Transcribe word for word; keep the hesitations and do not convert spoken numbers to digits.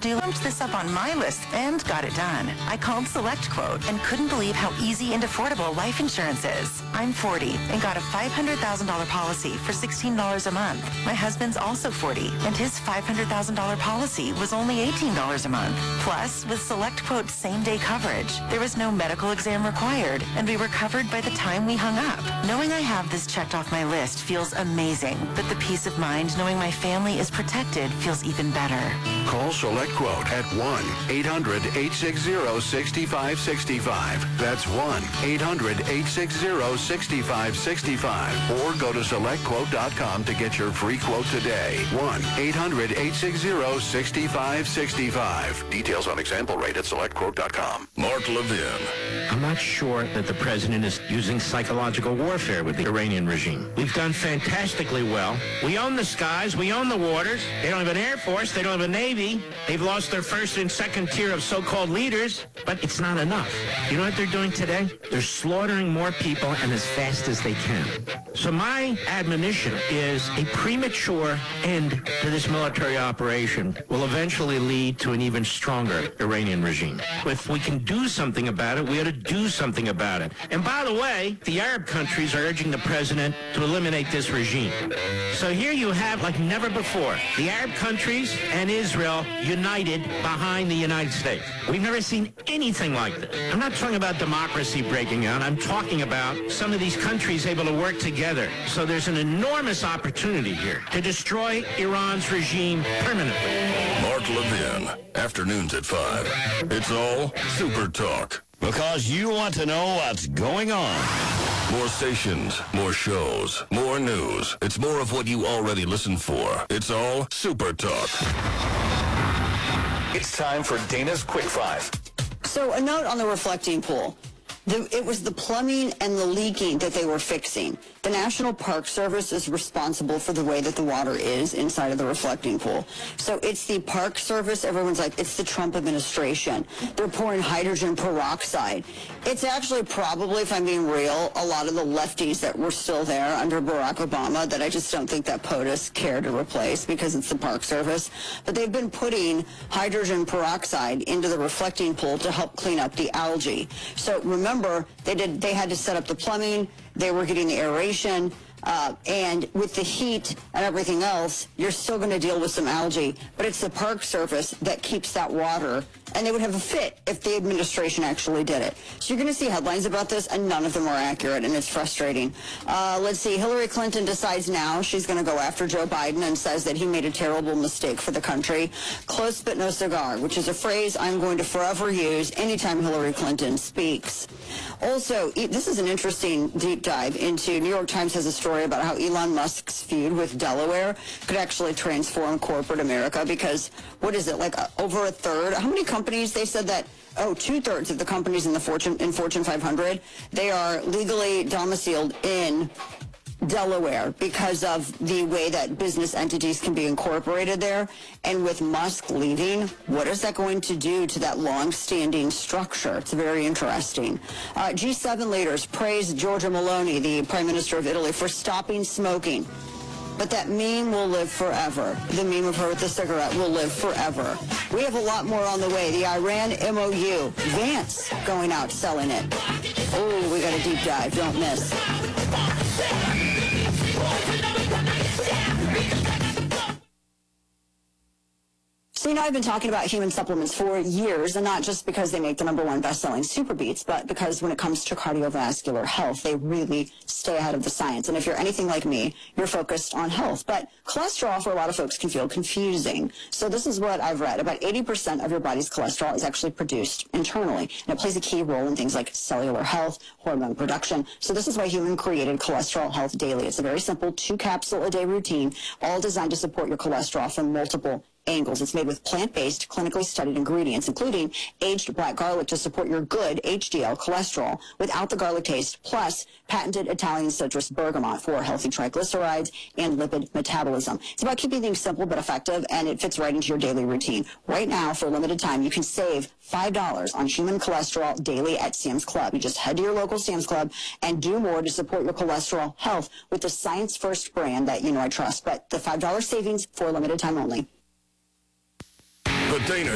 dealer bumped this up on my list and got it done. I called SelectQuote and couldn't believe how easy and affordable life insurance is. I'm forty and got a five hundred thousand dollars policy for sixteen dollars a month. My husband's also forty, and his five hundred thousand dollars policy was only eighteen dollars a month. Plus, with SelectQuote's same-day coverage, there was no medical exam required, and we were covered by the time we hung up. Knowing I have this checked off my list feels amazing, but the peace of mind knowing my family is protected feels even better. Call SelectQuote at one eight hundred eight six zero six five six five. That's one eight hundred eight six zero six five six five. Or go to select quote dot com to get your free quote today. one eight hundred eight six zero six five six five. Details on example rate at select quote dot com. Mark Levin. I'm not sure that the president is using psychological warfare with the Iranian regime. We've done fantastically well. We own the skies. We own the waters. They don't have an air force. They don't have a navy. They've lost their first and second tier of so-called leaders, but it's not enough. You know what they're doing today? They're slaughtering more people and as fast as they can. So my admonition is a premature end to this military operation will eventually lead to an even stronger Iranian regime. If we can do something about it, we ought to do something about it. And by the way, the Arab countries are urging the president to eliminate this regime. So here you have, like never before, the Arab countries and Israel united behind the United States. We've never seen anything like this. I'm not talking about democracy breaking out. I'm talking about some of these countries able to work together. So there's an enormous opportunity here to destroy Iran's regime permanently. Mark Levin, afternoons at five. It's all Super Talk. Because you want to know what's going on. More stations, more shows, more news. It's more of what you already listen for. It's all Super Talk. It's time for Dana's Quick Five. So a note on the reflecting pool. The, it was the plumbing and the leaking that they were fixing. The National Park Service is responsible for the way that the water is inside of the reflecting pool. So it's the Park Service. Everyone's like, it's the Trump administration. They're pouring hydrogen peroxide. It's actually probably, if I'm being real, a lot of the lefties that were still there under Barack Obama that I just don't think that POTUS cared to replace because it's the Park Service. But they've been putting hydrogen peroxide into the reflecting pool to help clean up the algae. So remember, They did. They had to set up the plumbing. They were getting the aeration, uh, and with the heat and everything else, you're still going to deal with some algae. But it's the Park Service that keeps that water, and they would have a fit if the administration actually did it. So you're going to see headlines about this, and none of them are accurate, and it's frustrating. Uh, let's see. Hillary Clinton decides now she's going to go after Joe Biden and says that he made a terrible mistake for the country. Close but no cigar, which is a phrase I'm going to forever use anytime Hillary Clinton speaks. Also, this is an interesting deep dive into, New York Times has a story about how Elon Musk's feud with Delaware could actually transform corporate America because, what is it, like uh, over a third? How many companies, they said that, oh, two-thirds of the companies in the Fortune, in Fortune five hundred, they are legally domiciled in Delaware because of the way that business entities can be incorporated there. And with Musk leaving, what is that going to do to that long-standing structure? It's very interesting. Uh, G seven leaders praise Giorgia Meloni, the Prime Minister of Italy, for stopping smoking. But that meme will live forever. The meme of her with the cigarette will live forever. We have a lot more on the way. The Iran M O U. Vance going out selling it. Oh, we got a deep dive. Don't miss. So, you know, I've been talking about human supplements for years, and not just because they make the number one best-selling Super Beats, but because when it comes to cardiovascular health, they really stay ahead of the science. And if you're anything like me, you're focused on health. But cholesterol, for a lot of folks, can feel confusing. So this is what I've read. About eighty percent of your body's cholesterol is actually produced internally, and it plays a key role in things like cellular health, hormone production. So this is why Human created Cholesterol Health Daily. It's a very simple two-capsule-a-day routine, all designed to support your cholesterol from multiple angles. It's made with plant-based, clinically studied ingredients, including aged black garlic to support your good H D L cholesterol without the garlic taste, plus patented Italian citrus bergamot for healthy triglycerides and lipid metabolism. It's about keeping things simple but effective, and it fits right into your daily routine. Right now, for a limited time, you can save five dollars on Human Cholesterol Daily at Sam's Club. You just head to your local Sam's Club and do more to support your cholesterol health with the science-first brand that you know I trust. But the five dollars savings for a limited time only. The Dana